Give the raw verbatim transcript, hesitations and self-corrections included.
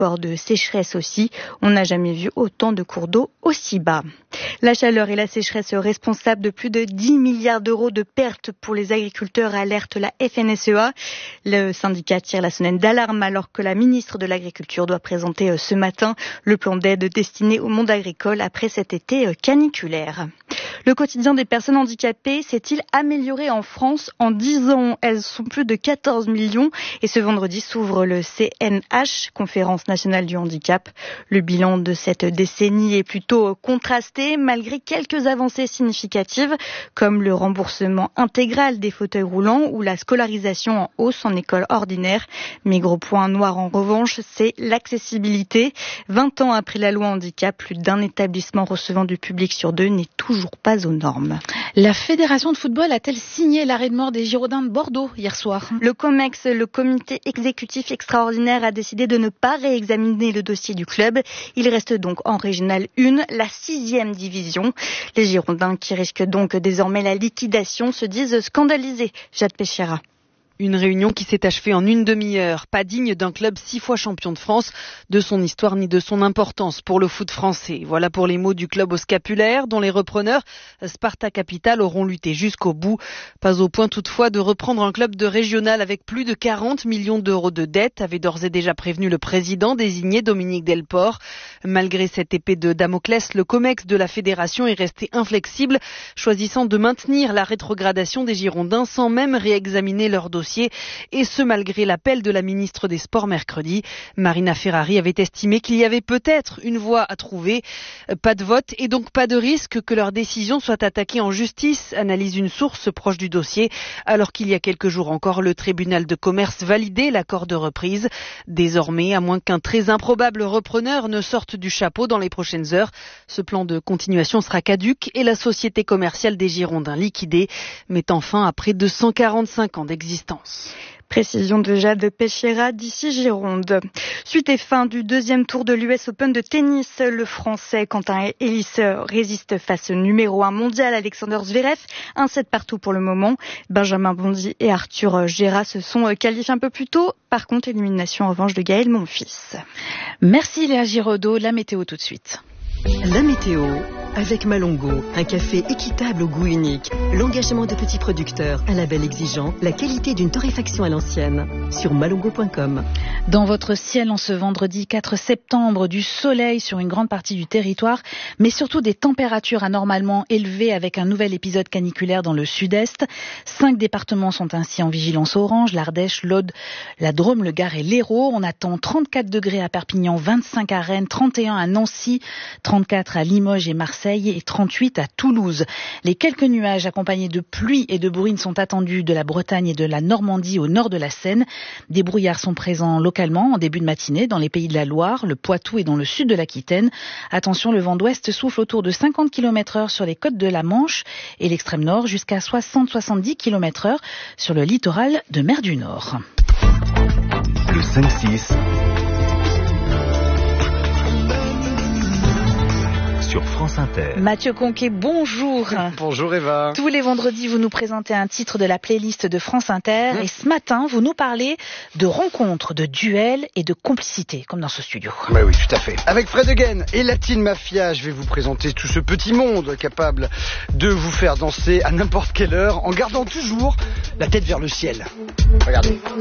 sport de sécheresse aussi. On n'a jamais vu autant de cours d'eau aussi bas. La chaleur et la sécheresse responsables de plus de dix milliards d'euros de pertes pour les agriculteurs, alerte la F N S E A. Le syndicat tire la sonnette d'alarme alors que la ministre de l'Agriculture doit présenter ce matin le plan d'aide destiné au monde agricole après cet été caniculaire. Le quotidien des personnes handicapées s'est-il amélioré en France en dix ans? Elles sont plus de quatorze millions et ce vendredi s'ouvre le C N H, Conférence nationale du handicap. Le bilan de cette décennie est plutôt contrasté malgré quelques avancées significatives comme le remboursement intégral des fauteuils roulants ou la scolarisation en hausse en école ordinaire. Mais gros point noir en revanche, c'est l'accessibilité. vingt ans après la loi handicap, plus d'un établissement recevant du public sur deux n'est toujours pas aux normes. La Fédération de football a-t-elle signé l'arrêt de mort des Girondins de Bordeaux hier soir? Le COMEX, le comité exécutif extraordinaire, a décidé de ne pas réexaminer le dossier du club. Il reste donc en Régionale un, la sixième division. Les Girondins, qui risquent donc désormais la liquidation, se disent scandalisés. Jade Péchera. Une réunion qui s'est achevée en une demi-heure, pas digne d'un club six fois champion de France, de son histoire ni de son importance pour le foot français. Voilà pour les mots du club au scapulaire, dont les repreneurs, Sparta Capital, auront lutté jusqu'au bout. Pas au point toutefois de reprendre un club de régional avec plus de quarante millions d'euros de dettes, avait d'ores et déjà prévenu le président désigné Dominique Delport. Malgré cette épée de Damoclès, le COMEX de la fédération est resté inflexible, choisissant de maintenir la rétrogradation des Girondins sans même réexaminer leur dossier. Et ce malgré l'appel de la ministre des Sports mercredi. Marina Ferrari avait estimé qu'il y avait peut-être une voie à trouver. Pas de vote et donc pas de risque que leur décision soit attaquée en justice, analyse une source proche du dossier, alors qu'il y a quelques jours encore, le tribunal de commerce validait l'accord de reprise. Désormais, à moins qu'un très improbable repreneur ne sorte du chapeau dans les prochaines heures, ce plan de continuation sera caduc et la société commerciale des Girondins liquidée, mettant fin à près de cent quarante-cinq ans d'existence. Précision de Jade Péchera d'ici Gironde. Suite et fin du deuxième tour de l'U S Open de tennis. Le Français Quentin Ellis résiste face au numéro un mondial Alexander Zverev. Un set partout pour le moment. Benjamin Bondy et Arthur Gera se sont qualifiés un peu plus tôt. Par contre, élimination en revanche de Gaël Monfils. Merci Léa Giraudot. La météo tout de suite. La météo avec Malongo, un café équitable au goût unique, l'engagement de petits producteurs, un label exigeant, la qualité d'une torréfaction à l'ancienne. Sur malongo point com. Dans votre ciel en ce vendredi quatre septembre, du soleil sur une grande partie du territoire, mais surtout des températures anormalement élevées avec un nouvel épisode caniculaire dans le sud-est. Cinq départements sont ainsi en vigilance orange, l'Ardèche, l'Aude, la Drôme, le Gard et l'Hérault. On attend trente-quatre degrés à Perpignan, vingt-cinq à Rennes, trente et un à Nancy, trente-quatre à Limoges et Marseille et trente-huit à Toulouse. Les quelques nuages accompagnés de pluie et de bruine sont attendus de la Bretagne et de la Normandie au nord de la Seine. Des brouillards sont présents localement en début de matinée dans les pays de la Loire, le Poitou et dans le sud de l'Aquitaine. Attention, le vent d'ouest souffle autour de cinquante kilomètres heure sur les côtes de la Manche et l'extrême nord jusqu'à soixante à soixante-dix kilomètres heure sur le littoral de Mer du Nord. Le cinq six sur France Inter. Mathieu Conquet, bonjour. Bonjour Eva. Tous les vendredis, vous nous présentez un titre de la playlist de France Inter. Mmh. Et ce matin, vous nous parlez de rencontres, de duels et de complicité, comme dans ce studio. Bah oui, tout à fait. Avec Fred Again et Latin Mafia, je vais vous présenter tout ce petit monde capable de vous faire danser à n'importe quelle heure en gardant toujours la tête vers le ciel. Regardez.